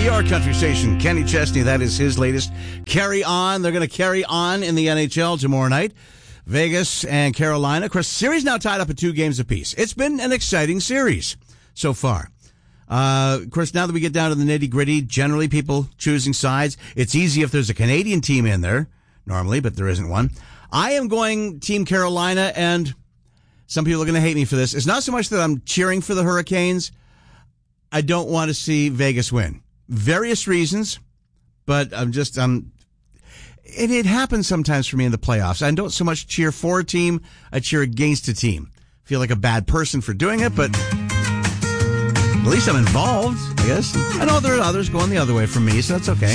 your country station. Kenny Chesney, that is his latest. Carry on. They're going to carry on in the NHL tomorrow night. Vegas and Carolina. Of course, the series now tied up at 2 games apiece. It's been an exciting series so far. Of course, now that we get down to the nitty-gritty, generally people choosing sides. It's easy if there's a Canadian team in there, normally, but there isn't one. I am going Team Carolina, and some people are going to hate me for this. It's not so much that I'm cheering for the Hurricanes. I don't want to see Vegas win. Various reasons, but it happens sometimes for me in the playoffs. I don't so much cheer for a team, I cheer against a team. Feel like a bad person for doing it, but at least I'm involved, I guess. I know there are others going the other way from me, so that's okay.